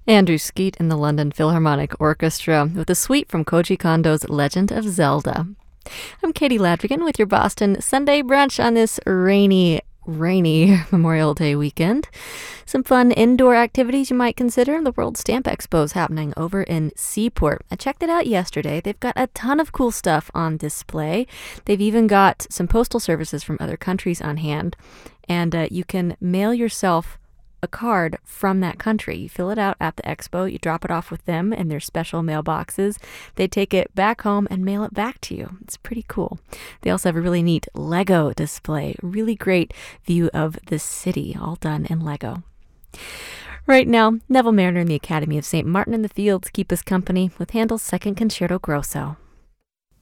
Andrew Skeet and the London Philharmonic Orchestra with a suite from Koji Kondo's Legend of Zelda. I'm Katie Ladrigan with your Boston Sunday brunch on this rainy Memorial Day weekend. Some fun indoor activities you might consider. The World Stamp Expo is happening over in Seaport. I checked it out yesterday. They've got a ton of cool stuff on display. They've even got some postal services from other countries on hand. And you can mail yourself a card from that country. You fill it out at the expo, you drop it off with them in their special mailboxes. They take it back home and mail it back to you. It's pretty cool. They also have a really neat Lego display. Really great view of the city, all done in Lego. Right now, Neville Mariner and the Academy of St. Martin in the Fields keep us company with Handel's Second Concerto Grosso.